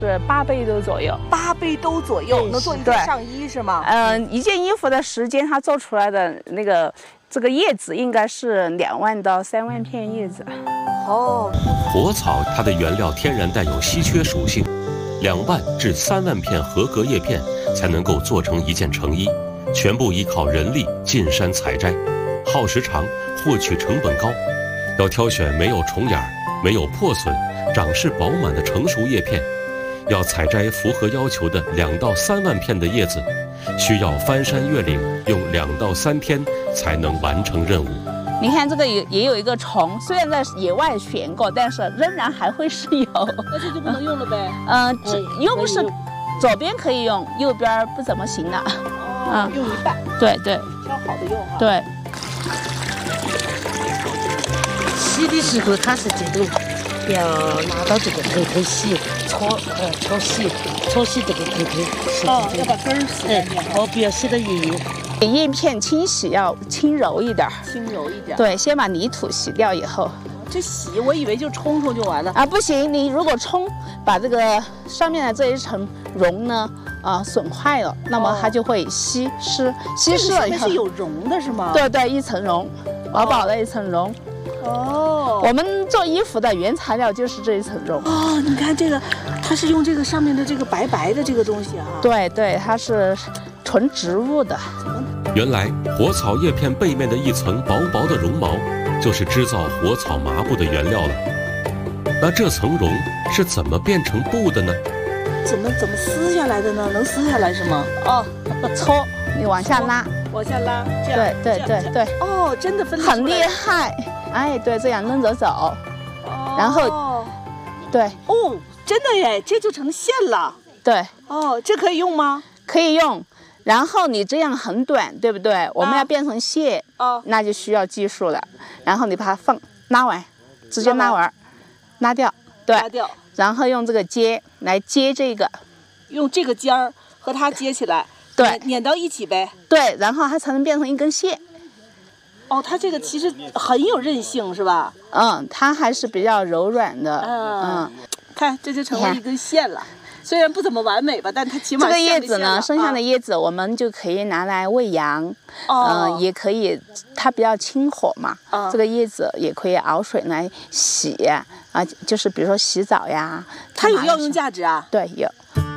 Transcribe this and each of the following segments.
是8倍多左右 ，8倍多左右能做一件上衣是吗？ 一件衣服的时间，它做出来的这个叶子应该是2万到3万片叶子。 哦， 火草它的原料天然带有稀缺属性，2万至3万片合格叶片才能够做成一件成衣，全部依靠人力进山采摘，耗时长，获取成本高，要挑选没有虫眼、没有破损、长势饱满的成熟叶片。要采摘符合要求的2到3万片的叶子，需要翻山越岭，用2到3天才能完成任务。 你看这个也有一个虫，虽然在野外选过，但是仍然还会是有。 那这就不能用了呗？ 又不是左边可以用，右边不怎么行了。 用一半。 对， 挑好的用哈。 对。 洗的时候它是这种。要拿到这个头头洗，搓洗这个头头洗。 要把根儿洗干净。 不要洗得硬。 叶片清洗要轻柔一点。对，先把泥土洗掉以后。 这洗我以为就冲就完了。 不行，你如果冲，把这个上面的这一层绒呢，损坏了，那么它就会稀释了以后。 是有绒的是吗？ 对，一层绒，薄薄的一层绒。我们做衣服的原材料就是这一层绒。 你看这个，它是用这个上面的这个白白的这个东西啊。 对，它是纯植物的。 原来火草叶片背面的一层薄薄的绒毛，就是制造火草麻布的原料了。那这层绒是怎么变成布的呢？ 怎么撕下来的呢？能撕下来是吗？ 搓，你往下拉， 这样。 对。 真的分得出来。 很厉害。对，这样扔着走，然后，对， 真的耶，这就成线了。 对， 这可以用吗？ 可以用。然后你这样很短，对不对？我们要变成线，那就需要技术了。然后你把它拉完，直接拉完，拉掉，对，然后用这个接来接这个， 用这个尖儿和它接起来， 对， 粘到一起呗。 对，然后它才能变成一根线。 它这个其实很有韧性，是吧？ 它还是比较柔软的。 看这就成了一根线了，虽然不怎么完美吧，但它起码这个叶子呢，剩下的叶子我们就可以拿来喂羊，也可以，它比较清火嘛，这个叶子也可以熬水来洗就是比如说洗澡呀。 它有药用价值啊？ 对，有。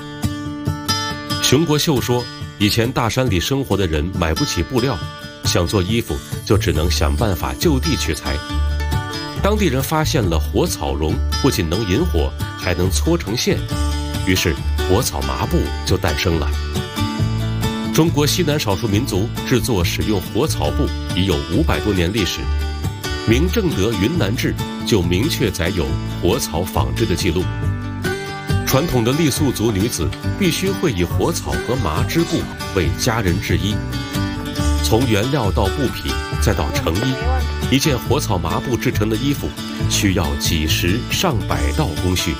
熊国秀说，以前大山里生活的人买不起布料。想做衣服，就只能想办法就地取材。当地人发现了火草绒不仅能引火，还能搓成线，于是火草麻布就诞生了。中国西南少数民族制作使用火草布已有500多年历史，《明正德云南志》就明确载有火草纺织的记录。传统的傈僳族女子必须会以火草和麻织布为家人制衣。从原料到布匹，再到成衣，一件火草麻布制成的衣服，需要几十上百道工序。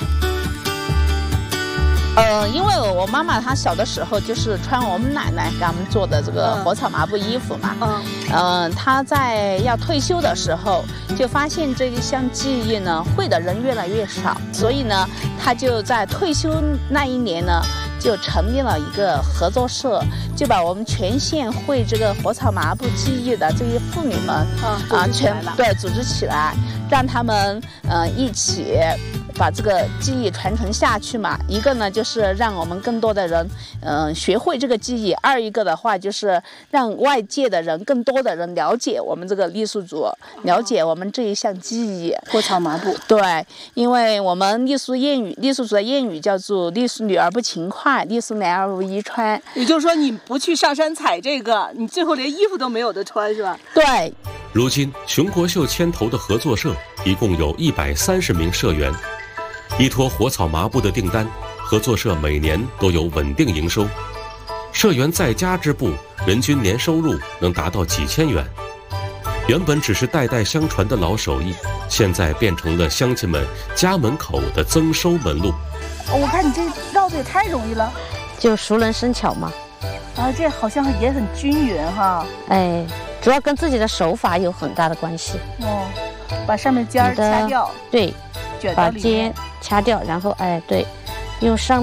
因为我妈妈她小的时候就是穿我们奶奶给我们做的这个火草麻布衣服嘛。她在要退休的时候，就发现这一项技艺呢，会的人越来越少，所以呢，她就在退休那一年呢，就成立了一个合作社，就把我们全县会这个火草麻布技艺的这些妇女们组织起来，让他们一起把这个技艺传承下去嘛。一个呢就是让我们更多的人学会这个技艺，二一个的话就是让外界的人更多的人了解我们这个傈僳族，了解我们这一项技艺火草麻布。 对，因为我们傈僳族的谚语叫做傈僳女儿不勤快，傈僳男儿无衣穿。 也就是说你不去上山采这个，你最后连衣服都没有得穿，是吧？ 对。 如今熊国秀牵头的合作社一共有130名社员，依托火草麻布的订单，合作社每年都有稳定营收。社员在家织布，人均年收入能达到几千元。原本只是代代相传的老手艺，现在变成了乡亲们家门口的增收门路。 我看你这绕的也太容易了， 就熟能生巧嘛。 这好像也很均匀哈。 主要跟自己的手法有很大的关系。 把上面尖儿掐掉， 对， 卷到里面， 把尖掐掉，然后对，用上